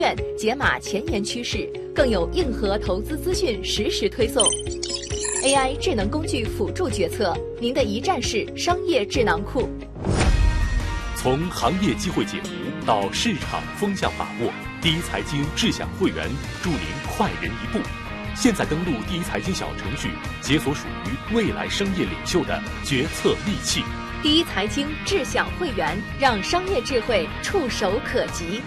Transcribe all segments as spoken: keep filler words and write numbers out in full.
院解码前沿趋势，更有硬核投资资讯实时推送。A I 智能工具辅助决策，您的一站式商业智囊库。 从行业机会解读到市场风向把握，第一财经智享会员助您快人一步。现在登录第一财经小程序，解锁属于未来商业领袖的决策利器。 第一财经智享会员，让商业智慧触手可及。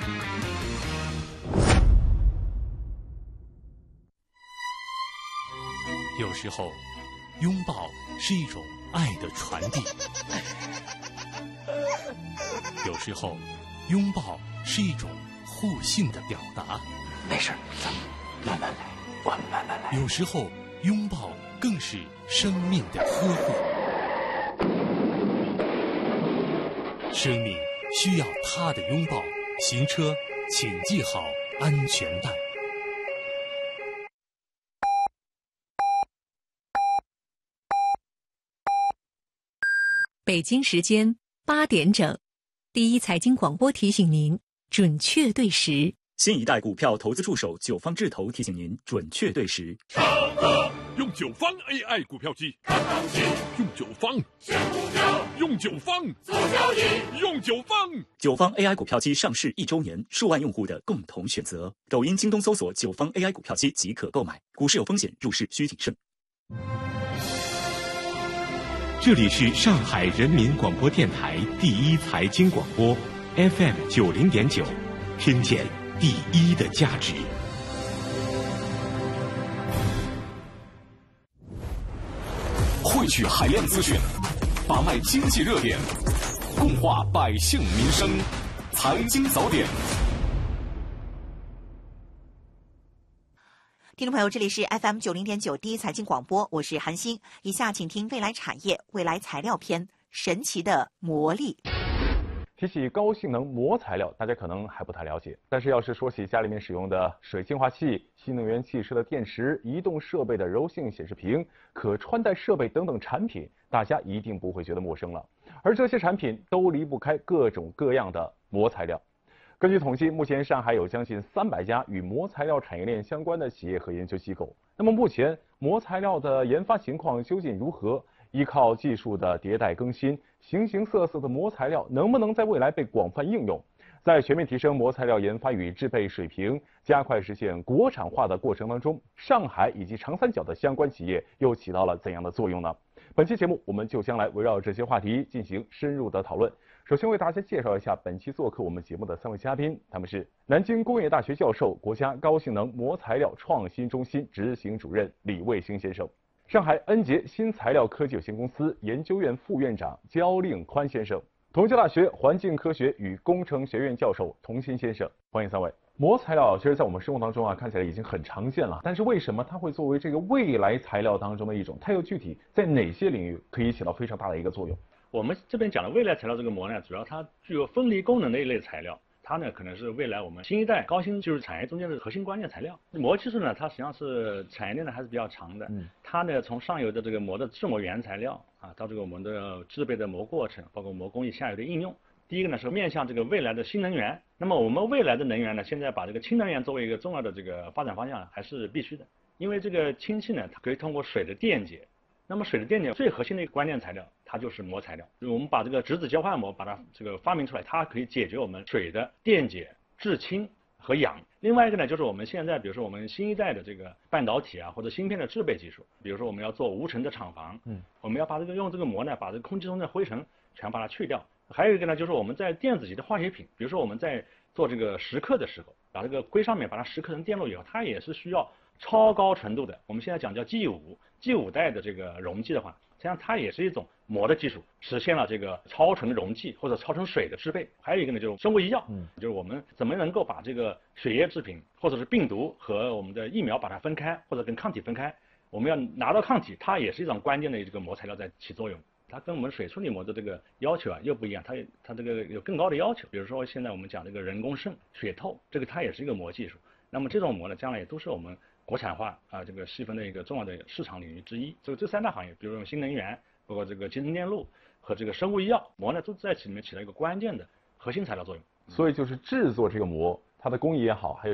有时候，拥抱是一种爱的传递；有时候，拥抱是一种互信的表达。 没事，咱们慢慢来，我们慢慢来。 有时候，拥抱更是生命的呵护。生命需要他的拥抱。行车，请系好安全带。 北京时间八点整，第一财经广播提醒您准确对时。 新一代股票投资助手九方智投提醒您准确对时。 唱歌用九方 A I 股票机，看行情用九方选股票，用九方做交易，用九方。 九方 A I 股票机上市一周年，数万用户的共同选择。抖音、京东搜索九方 A I 股票机即可购买。股市有风险，入市需谨慎。 这里是上海人民广播电台第一财经广播 F M 九零点九，听见第一的价值。 汇聚海量资讯，把脉经济热点，共话百姓民生。财经早点。 听众朋友，这里是 F M 九零点九第一财经广播，我是韩星。以下请听未来产业、未来材料篇：神奇的魔力。 提起高性能膜材料，大家可能还不太了解，但是要是说起家里面使用的水净化器、新能源汽车的电池、移动设备的柔性显示屏、可穿戴设备等等产品，大家一定不会觉得陌生了。而这些产品都离不开各种各样的膜材料。根据统计，目前上海有将近三百家与膜材料产业链相关的企业和研究机构。那么目前膜材料的研发情况究竟如何？依靠技术的迭代更新，形形色色的膜材料能不能在未来被广泛应用？在全面提升膜材料研发与制备水平，加快实现国产化的过程当中，上海以及长三角的相关企业又起到了怎样的作用呢？本期节目我们就将来围绕这些话题进行深入的讨论。首先为大家介绍一下本期做客我们节目的三位嘉宾，他们是南京工业大学教授、国家高性能膜材料创新中心执行主任李卫星先生，上海恩捷新材料科技有限公司研究院副院长焦令宽先生，同济大学环境科学与工程学院教授童鑫先生，欢迎三位。膜材料其实在我们生活当中啊，看起来已经很常见了，但是为什么它会作为这个未来材料当中的一种？它又具体在哪些领域可以起到非常大的一个作用？ 我们这边讲的未来材料这个膜呢，主要它具有分离功能的一类材料，它呢可能是未来我们新一代高新技术产业中间的核心关键材料。膜技术呢，它实际上是产业链呢还是比较长的，嗯，它呢从上游的这个膜的制膜原材料啊，到这个我们的制备的膜过程，包括膜工艺下游的应用。第一个呢是面向这个未来的新能源，那么我们未来的能源呢，现在把这个氢能源作为一个重要的这个发展方向还是必须的，因为这个氢气呢，它可以通过水的电解。那么水的电解最核心的一个关键材料，它就是膜材料。我们把这个质子交换膜把它这个发明出来，它可以解决我们水的电解、制氢和氧。另外一个呢，就是我们现在比如说我们新一代的这个半导体啊或者芯片的制备技术，比如说我们要做无尘的厂房，嗯，我们要把这个用这个膜呢，把这个空气中的灰尘全把它去掉。还有一个呢，就是我们在电子级的化学品，比如说我们在做这个蚀刻的时候，把这个硅上面把它蚀刻成电路以后，它也是需要超高纯度的，我们现在讲叫 G 五 G 五代的这个溶剂的话，实际上它也是一种膜的技术，实现了这个超纯溶剂或者超纯水的制备。还有一个呢，就是生物医药，嗯，就是我们怎么能够把这个血液制品或者是病毒和我们的疫苗把它分开，或者跟抗体分开，我们要拿到抗体，它也是一种关键的这个膜材料在起作用。它跟我们水处理膜的这个要求啊又不一样，它它这个有更高的要求。比如说现在我们讲这个人工渗、血透，这个它也是一个膜技术。那么这种膜呢，将来也都是我们国产化啊这个细分的一个重要的市场领域之一。所以这三大行业，比如说新能源，包括这个集成电路和这个生物医药，膜呢都在其里面起到一个关键的核心材料作用。 所以就是制作这个膜， 它的工艺也好，还有